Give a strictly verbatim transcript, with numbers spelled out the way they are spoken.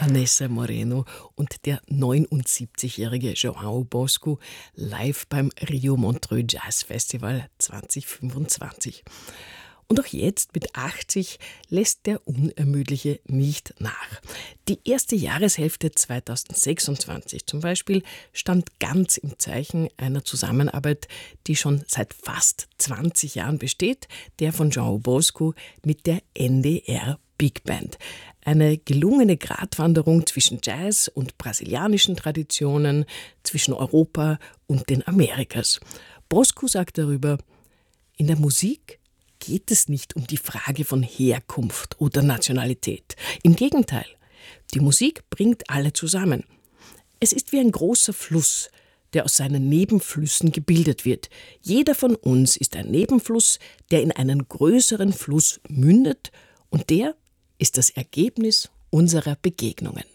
Vanessa Moreno und der neunundsiebzigjährige João Bosco live beim Rio Montreux Jazz Festival zwanzig fünfundzwanzig. Und auch jetzt mit achtzig lässt der Unermüdliche nicht nach. Die erste Jahreshälfte zweitausendsechsundzwanzig zum Beispiel stand ganz im Zeichen einer Zusammenarbeit, die schon seit fast zwanzig Jahren besteht, der von João Bosco mit der N D R Big Band. Eine gelungene Gratwanderung zwischen Jazz und brasilianischen Traditionen, zwischen Europa und den Amerikas. Bosco sagt darüber: In der Musik geht es nicht um die Frage von Herkunft oder Nationalität. Im Gegenteil, die Musik bringt alle zusammen. Es ist wie ein großer Fluss, der aus seinen Nebenflüssen gebildet wird. Jeder von uns ist ein Nebenfluss, der in einen größeren Fluss mündet, und der ist das Ergebnis unserer Begegnungen.